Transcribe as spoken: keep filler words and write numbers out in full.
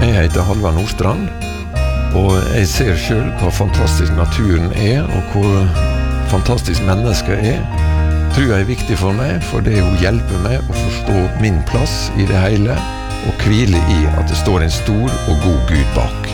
Jeg heter Halvard Nordstrand, og jeg ser selv hvor fantastisk naturen er, og hvor fantastisk mennesket er. Trua er viktig for meg, for det hun hjelper meg å forstå min plass i det hele, og hvile i at det står en stor og god Gud bak.